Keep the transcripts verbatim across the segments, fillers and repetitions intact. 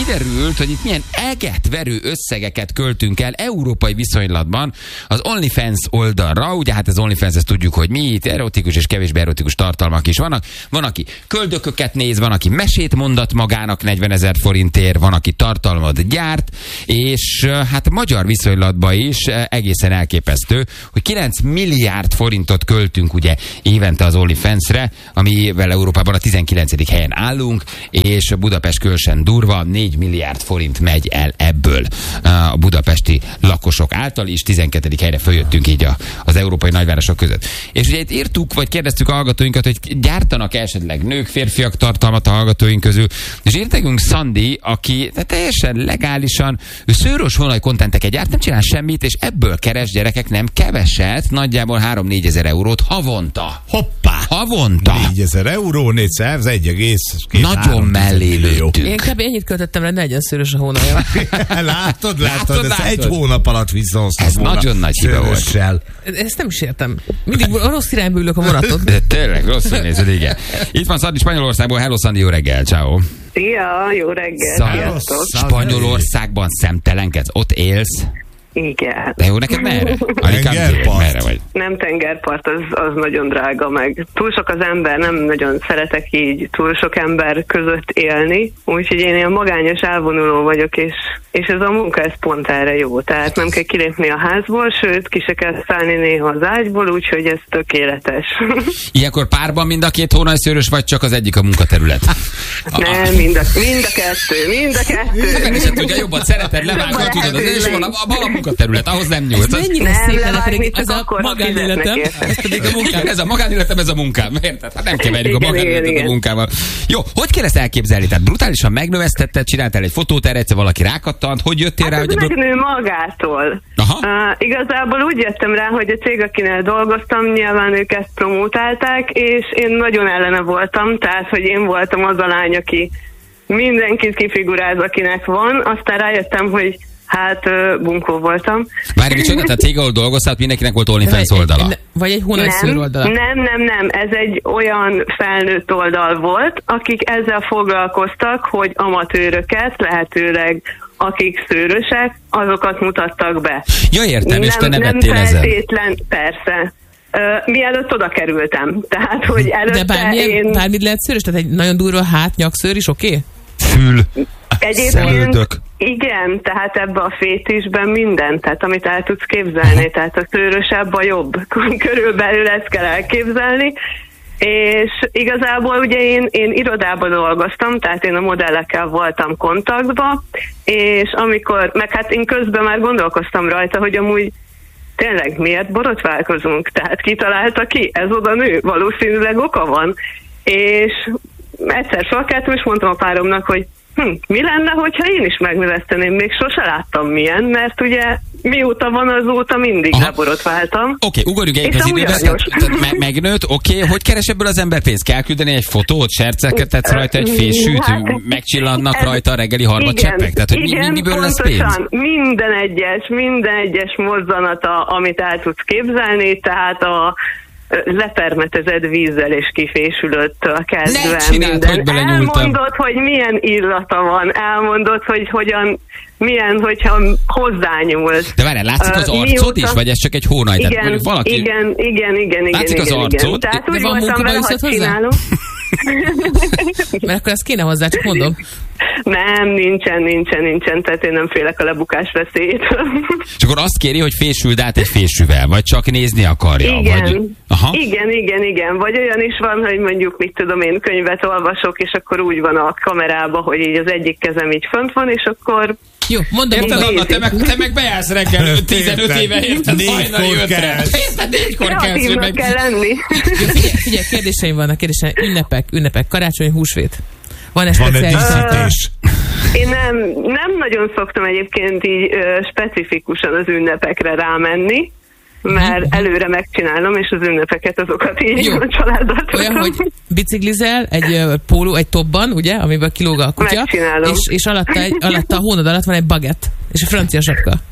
kiderült, hogy itt milyen egetverő összegeket költünk el európai viszonylatban az OnlyFans oldalra. Ugye hát az OnlyFans, ezt tudjuk, hogy mi itt erotikus és kevésbé erotikus tartalmak is vannak. Van, aki köldököket néz, van, aki mesét mondat magának negyvenezer forintért, van, aki tartalmat gyárt, és hát magyar viszonylatban is egészen elképesztő, hogy kilenc milliárd forintot költünk ugye évente az OnlyFansre, amivel Európában a tizenkilencedik helyen állunk, és Budapest különösen durva, négy milliárd forint megy el ebből a budapesti lakosok által, és tizenkettedik helyre följöttünk így a, az európai nagyvárosok között. És ugye itt írtuk, vagy kérdeztük a hallgatóinkat, hogy gyártanak esetleg nők, férfiak tartalmat a hallgatóink közül, és írt nekünk Szandi, aki teljesen legálisan, ő szőrös honlaj kontenteket gyárt, nem csinál semmit, és ebből keres, gyerekek, nem keveset, nagyjából három-négyezer eurót havonta. Hoppá! Havonta! négyezer euró, négyszáz, egy egész két. Nagyon mellé lőttünk. Én kb. Ennyit költöttem rá, negyen szőrös a hónalja. látod, látod, látod, ez látod. egy hónap alatt visszahoztam Ez volna. nagyon nagy hiba volt. Ezt nem is értem. Mindig a rossz irányba ülök a vonatot. De tényleg, rosszul nézed, igen. Itt van Szandi Spanyolországból. Hello, Szandi, jó reggel, ciao. Szia, jó reggel. Szandi, Sziasztok. Spanyolországban szemtelenkedsz, ott élsz? Igen. De jó, neked merre? Tengerpart. Merre vagy? Nem tengerpart, az, az nagyon drága meg. Túl sok az ember, nem nagyon szeretek így túl sok ember között élni, úgyhogy én ilyen magányos elvonuló vagyok, és, és ez a munka, ez pont erre jó. Tehát nem kell kilépni a házból, sőt, ki se kell szállni néha az ágyból, úgyhogy ez tökéletes. Ilyenkor párban mind a két hónajszőrös, vagy csak az egyik a munkaterület? Nem, mind a, mind a kettő, mind a kettő. És tudja, jobban szereted levágni, tudod, az és van a, a munkaterület, ahhoz nem nyúlsz. Ez mennyire Nem, szép lenne, levágni pedig csak ez a akkor, ha magánéletem, fizetnek ez pedig a munkám. Ez a magánéletem, ez a munkám. Érted? Hát nem keverjük a Igen, magánéletet igen, a igen. munkával. Jó, hogy kell ezt elképzelni? Tehát brutálisan megnövesztetted, csináltál egy fotót erre, egyszer valaki rákattant, hogy jöttél rá, Hát hogy ez ebből... megnő magától. Aha. Uh, igazából úgy jöttem rá, hogy a cég, akinél dolgoztam, nyilván ők ezt promótálták, és én nagyon ellene voltam, tehát, hogy én voltam az a lány, aki mindenkit kifiguráz, akinek van, aztán rájöttem, hogy hát uh, bunkó voltam. Várj, micsoda, tehát cég, ahol dolgoztál, mindenkinek volt OnlyFans oldala. Vagy egy hónajszőr Nem, oldala. nem, nem, nem, ez egy olyan felnőtt oldal volt, akik ezzel foglalkoztak, hogy amatőröket, lehetőleg akik szőrösek, azokat mutattak be. Ja, értem, és te nem, nevettél nem ezen. feltétlen, persze. Uh, mielőtt oda kerültem. Tehát, hogy előtte De bármilyen, én... bármit lehet szőrös? Tehát egy nagyon durva hát, nyakszőr is oké? Okay? Fül. Egyébként Szemöldök. igen, tehát ebbe a fétisben minden, tehát amit el tudsz képzelni, tehát a szőrösebb a jobb. Körülbelül ezt kell elképzelni. És igazából ugye én, én irodában dolgoztam, tehát én a modellekkel voltam kontaktban, és amikor, meg hát én közben már gondolkoztam rajta, hogy amúgy tényleg miért borotválkozunk? Tehát ki találta ki? Ez oda nő? Valószínűleg oka van. És egyszer felkeltem, és mondtam a páromnak, hogy hm, mi lenne, hogyha én is megnöveszteném? Még sose láttam milyen, mert ugye mióta van, azóta mindig leborotváltam. Oké, okay, ugorjunk egyet És az amúgy időbe, aranyos. tehát, tehát me- megnőtt, oké, okay. Hogy keres ebből az ember pénzt? Kell küldeni egy fotót, serceket tetsz rajta, egy fésűt, Hát, megcsillannak ez- rajta a reggeli harmadcseppek? Tehát, hogy igen, mi, miből lesz pontosan. pénz? Minden egyes, minden egyes mozzanata, amit el tudsz képzelni, tehát a lepermetezett vízzel és kifésülöttől kezdve Ne csináld, minden. hogy belenyúltam. Elmondod, hogy milyen illata van, elmondod, hogy hogyan, milyen, hogyha hozzányúlsz. De várjál, látszik az Uh, arcod mióta- is, vagy ez csak egy hónaj? Tehát Igen, mondjuk valaki... igen, igen, igen, igen, Látszik az igen, arcod? igen. Tehát De úgy van voltam vele, munkabeviszed hogy hozzá? csinálom. Mert akkor ezt kéne hozzá, csak mondom. Nem, nincsen, nincsen, nincsen, tehát én nem félek a lebukás veszélyétől. És akkor azt kéri, hogy fésüld át egy fésűvel, vagy csak nézni akarja? Igen, Vagy... Aha. igen, igen, igen. Vagy olyan is van, hogy mondjuk, mit tudom én, könyvet olvasok, és akkor úgy van a kamerában, hogy így az egyik kezem így fönt van, és akkor... Jó, mondom, Érted, mondom. Anna, te meg, te meg bejársz reggel tizenöt éve, érted? Hajnali Négykor ötre. kelsz. Érted, négykor kelsz, hogy Kreatívnak meg... kell lenni. Jó, figyelj, figyelj, kérdéseim vannak, kérdéseim. Ünnepek, ünnepek, karácsony, húsvét. Van-e Van egy speciális? díszítés. Én nem, nem nagyon szoktam egyébként így ö, specifikusan az ünnepekre rámenni, mert előre megcsinálom, és az ünnepeket azokat így Jó. a családdal Olyan, tudom. hogy biciklizel egy ö, póló, egy topban, ugye, amiből kilóg a kutya, Megcsinálom. és, és alatta, egy, alatta a hónod alatt van egy bagett, és a francia sapka.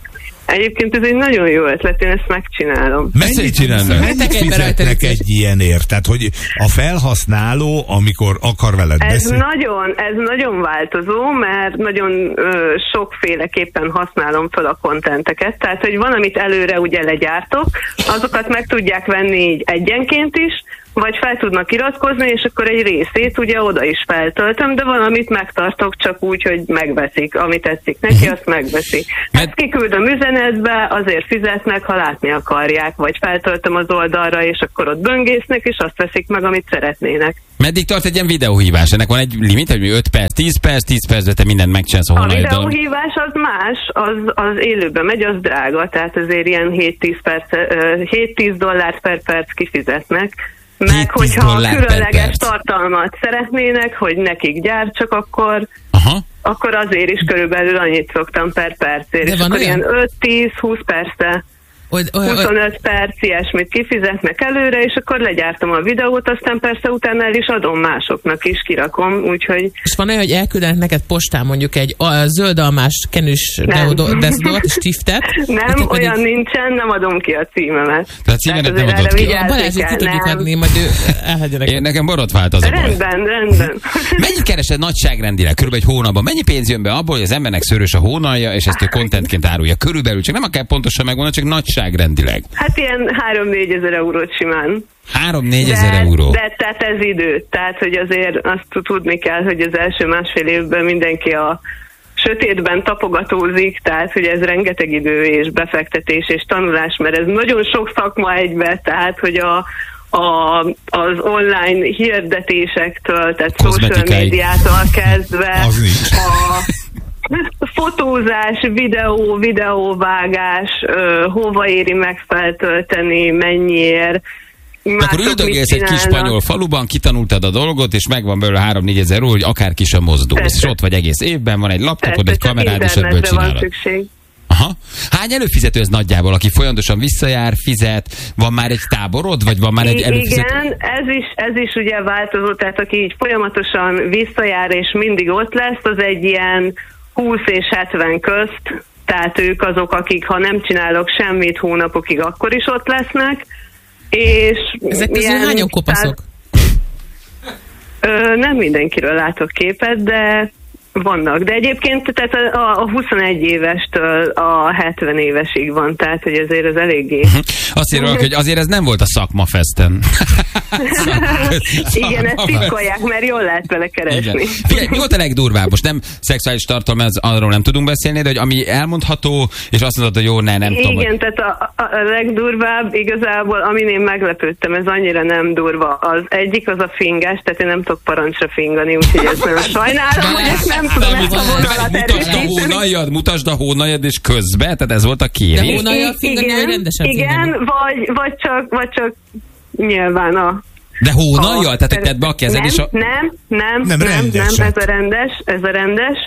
Egyébként ez egy nagyon jó ötlet, én ezt megcsinálom. Mennyit, csinálnak? mennyit fizetnek egy ilyenért? Tehát, hogy a felhasználó, amikor akar veled Ez beszélni... nagyon, ez nagyon változó, mert nagyon ö, sokféleképpen használom fel a kontenteket. Tehát, hogy van, amit előre ugye legyártok, azokat meg tudják venni így egyenként is, vagy fel tudnak iratkozni, és akkor egy részét ugye oda is feltöltöm, de valamit megtartok csak úgy, hogy megveszik. Ami tetszik neki, azt megveszik. Ezt kiküldöm üzenetbe, azért fizetnek, ha látni akarják, vagy feltöltöm az oldalra, és akkor ott böngésznek, és azt veszik meg, amit szeretnének. Meddig tart egy ilyen videóhívás? Ennek van egy limit, hogy öt perc, tíz perc, tíz percre te mindent megcsinálsz a A honlaidon. videóhívás az más, az, az élőben megy, az drága, tehát azért ilyen hét-tíz perc, hét-tíz dollárt per perc kifizetnek. Meg hogyha különleges tartalmat szeretnének, hogy nekik gyártsak, akkor, Aha. akkor azért is körülbelül annyit szoktam per percért. És akkor olyan öt-tíz-húsz percre, huszonöt perc ilyesmit kifizetnek előre, és akkor legyártom a videót, aztán persze utána el is adom másoknak is, kirakom, úgyhogy... És van olyan, hogy elküldenek neked postán mondjuk egy a zöldalmás kenős deszdot, stiftet? Nem, olyan pedig... nincsen, nem adom ki a címemet. Tehát címemet nem adod ki? A Balázsit ki tudjuk adni, majd ő elhagyja neked. Nekem borotvált az a baj. Rendben, rendben. Mennyit keresed nagyságrendileg? Körülbelül egy hónapban. Mennyi pénz jön be abból, hogy az embernek szőrös a hónalja, és ezt ő contentként árulja? Körülbelül, csak nem kell pontosan megmondani, csak nagyságrendileg. Hát ilyen három-négy ezer eurót simán. három-négy ezer euró. De tehát ez idő. Tehát, hogy azért azt tudni kell, hogy az első másfél évben mindenki a sötétben tapogatózik, tehát, hogy ez rengeteg idő és befektetés és tanulás, mert ez nagyon sok szakma egybe, tehát, hogy a A, az online hirdetésektől, tehát social médiától kezdve a fotózás, videó, videóvágás, uh, hova éri meg feltölteni, mennyiért. Akkor üldögélsz egy kis spanyol faluban, kitanultad a dolgot, és megvan belőle három-négy ezer euró, hogy akár ki sem mozdulsz. És ott vagy egész évben, van egy laptopod, egy kamerád, és ebből csinálod. Aha. Hány előfizető ez nagyjából, aki folyamatosan visszajár, fizet, van már egy táborod, vagy van már egy előfizető? Igen, ez is, ez is ugye változó, tehát aki így folyamatosan visszajár, és mindig ott lesz, az egy ilyen húsz és hetven közt, tehát ők azok, akik ha nem csinálok semmit hónapokig, akkor is ott lesznek, és... Ezek közül hányan kopaszok? Ö, nem mindenkiről látok képet, de vannak. De egyébként tehát a, a huszonegy évestől a hetven évesig van, tehát hogy azért az eléggé... Uh-huh. Azt írják, hogy azért ez nem volt a szakmafesten. Igen, ezt titkolják, mert jól lehet vele keresni. Figyelj, mi volt a legdurvább? Most nem szexuális tartalom, ez, arról nem tudunk beszélni, de hogy ami elmondható, és azt mondod, hogy jó, ne, nem Igen, tudom. Igen, hogy... tehát a, a legdurvább igazából, amin én meglepődtem, ez annyira nem durva. Az egyik az a fingás, tehát én nem tudok parancsra fingani, úgyhogy ez nem sajnálom, hogy ezt nem tudom ezt a vonalat erősíteni. Mutasd a hónaljad, mutasd a hónaljad, és közbe, tehát ez volt a kérés. De hónaljad fingani, hogy rendesen igen, fingani. vagy, vagy, csak, vagy csak nyilván a... De hónaljad? Tehát tedd be a kezed nem, és a... Nem, nem, nem, nem, nem, ez a rendes, ez a rendes,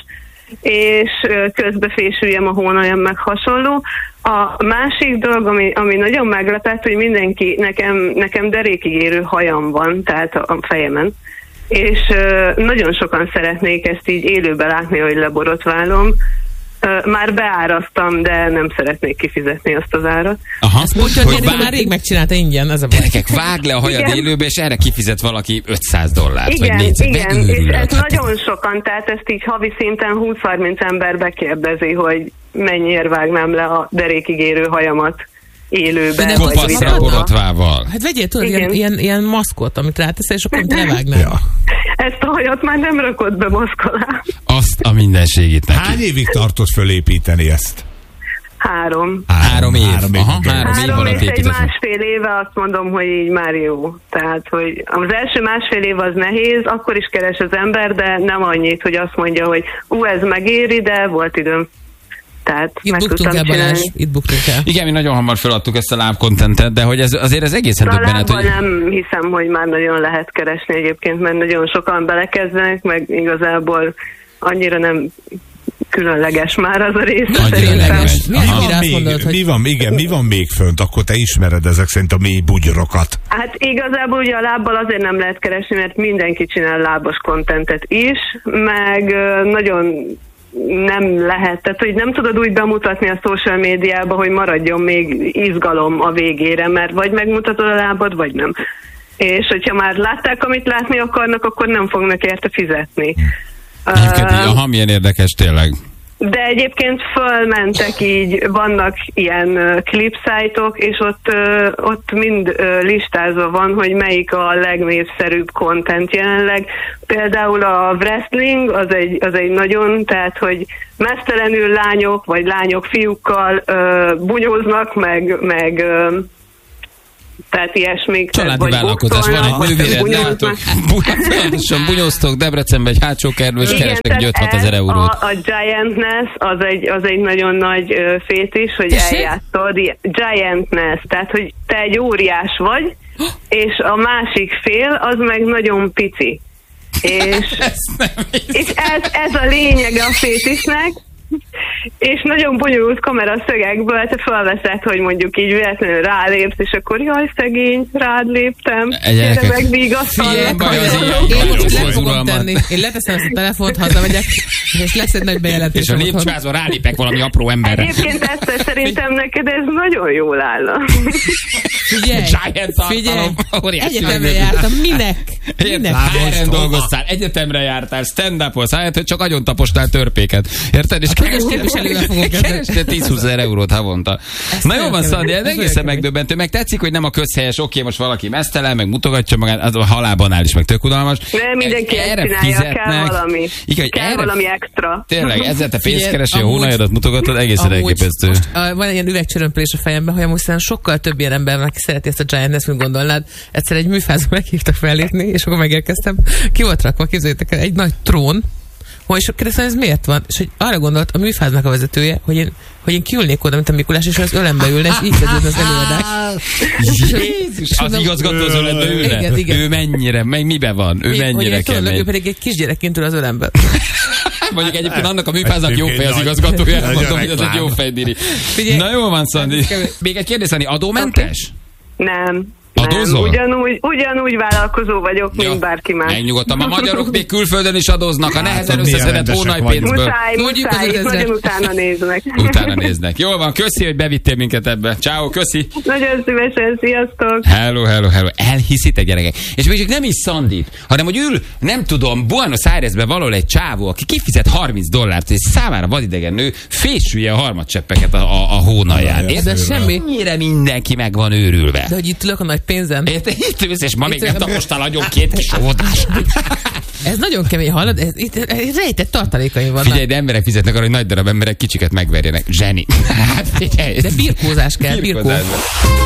és közbe fésüljem a hónaljam, meg hasonló. A másik dolog, ami, ami nagyon meglepett, hogy mindenki, nekem, nekem derékig érő hajam van, tehát a fejemen, és uh, nagyon sokan szeretnék ezt így élőben látni, hogy leborotválom. Uh, már beáraztam, de nem szeretnék kifizetni azt az árat. Aha. Ezt mondja, hogy vág... már rég megcsinálta ingyen, ez a baj. Gyerekek, vág le a hajad igen. élőbe, és erre kifizet valaki ötszáz dollárt, igen, vagy négyszáz. Igen, és ez hát nagyon sokan, tehát ezt így havi szinten húsz-harminc ember bekérdezi, hogy mennyiért vágnám le a derékig érő hajamat élőben. Kopaszra borotvával. Hát vegyél tudod, ilyen, ilyen, ilyen maszkot, amit ráteszel, és akkor levágnál. Ja. Ezt a hajat már nem rakott be maszk alá. Azt a mindenségét neki. Hány évig tartott fölépíteni ezt? Három. Három, három év. Három év, Aha, három év három alatt és egy másfél éve azt mondom, hogy így már jó. Tehát, hogy az első másfél év az nehéz, akkor is keres az ember, de nem annyit, hogy azt mondja, hogy ú, ez megéri, de volt időm. Tehát itt buktunk el, Balázs, itt buktunk el. Igen, mi nagyon hamar feladtuk ezt a lábkontentet, de hogy ez, azért ez egészen döbbenet. Hogy... nem hiszem, hogy már nagyon lehet keresni egyébként, mert nagyon sokan belekezdenek, meg igazából annyira nem különleges már az a rész. Különleges. Mi, van még, mondod, hogy... mi van, igen, mi van még fönt? Akkor te ismered ezek szerint a mély bugyrokat. Hát igazából ugye a lábbal azért nem lehet keresni, mert mindenki csinál lábas kontentet is, meg nagyon nem lehet, tehát hogy nem tudod úgy bemutatni a social médiába, hogy maradjon még izgalom a végére, mert vagy megmutatod a lábad, vagy nem. És hogyha már látták, amit látni akarnak, akkor nem fognak érte fizetni. Egyébként így, aha, milyen érdekes tényleg. De egyébként fölmentek így, vannak ilyen klipszájtok, és ott, ott mind listázva van, hogy melyik a legnépszerűbb content jelenleg. Például a wrestling, az egy, az egy nagyon, tehát hogy meztelenül lányok, vagy lányok fiúkkal bunyóznak, meg, meg tehát ilyesmik. Családi vállalkozás, van egy nővéred, látok. Folyamatosan bunyóztok Debrecenbe egy hátsó kertbe, és keresnek egy öt-hat ezer eurót. A, a Giantness az egy, az egy nagyon nagy uh, fétis, hogy eljátszod. Giantness, tehát hogy te egy óriás vagy, és a másik fél az meg nagyon pici. És, és ez, ez a lényege a fétisnek, és nagyon bonyolult kameraszögekből te felveszed, hogy mondjuk így véletlenül rálépsz, és akkor jaj, szegény, rád léptem, gyere meg vigasztalnak. Én leteszem ezt a telefont, hazamegyek, és lesz egy nagy bejelentés. És a lépcsőházban rálépek valami apró emberre. Egyébként ezt szerintem neked ez nagyon jól áll. Figyelj, figyelj, egyetemre jártam, minek? Minek? Háren dolgoztál, egyetemre jártál, stand-upolsz, hát, hogy csak agyon tapostál törpéket. Érted? És kerestél tíz-húsz ezer eurót havonta. Na jó van, Szandi, ez egészen megdöbbentő. Meg tetszik, hogy nem a közhelyes, oké, most valaki mesztelen, meg mutogatja magát, az a halálban áll is, meg tök udalmas. Nem, mindenki ezt csinálja, kell valami. Igen, kell erre, valami extra. Tényleg, ezzel te pénzt keresi, a hónajadat mutogatod, egészen elképesztő. Van egy ilyen üvegcsörömpölés a fejemben, hogy amúgy sokkal több ilyen ember, aki szereti ezt a Giant-ness, mint gondolnád. Egyszer egy műfázba meghívtak fellépni, és akkor megérkeztem. Ki volt rakva, képzeljétek el, egy nagy trón. Hogy és kérdeztem, ez miért van? És hogy arra gondolt a műfáznak a vezetője, hogy én, hogy én kiülnék oda, mint a Mikulás, és az ölembe ülne, és így kezdődne az előadás. Jézus, az igazgató az ölembe ülne? Igen, igen. Ő mennyire, meg miben van? Ő mennyire hogy kemény? Ő pedig egy kisgyerekként ül az ölembe. Mondjuk egyébként annak a műfáznak jó fej az igazgatója, mondom, hogy az egy jó fejdíri. Na jó van, Szandi. Még egy kérdés, Szandi, adómentes? Nem. Adózol? Nem, ugyanúgy, ugyanúgy vállalkozó vagyok, mint ja, bárki más. Megnyugodtam, a magyarok még külföldön is adóznak, a nehezen összeszedett hónajpénzből. Muszáj, muszáj, itt nagyon utána néznek. Utána néznek. Jól van, köszi, hogy bevittél minket ebbe. Ciao, köszi. Nagyon szívesen, sziasztok. Hello, hello, hello. Elhiszitek, gyerekek. És még csak nem is Szandit, hanem hogy ül, nem tudom, Buenos Airesben valahol egy csávó, aki kifizet harminc dollárt, és számára vadidegen nő fésülje a harmadcseppeket a, a, a hónalján. De semmi. Mennyire mindenki meg van őrülve. De hogy itt ülök a nagy pénzen. Itt, itt ülsz, és ma itt még nem tapostál agyon két kis óvodás. Ez nagyon kemény, hallod? Ez, itt, ez rejtett tartalékaim vannak. Figyelj, de emberek fizetnek arra, hogy nagy darab emberek kicsiket megverjenek. Zseni. Hát figyelj. De birkózás kell, birkó.